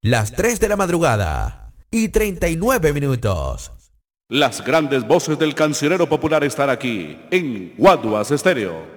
Las 3 de la madrugada y 39 minutos. Las grandes voces del cancionero popular están aquí en Guaduas Estéreo.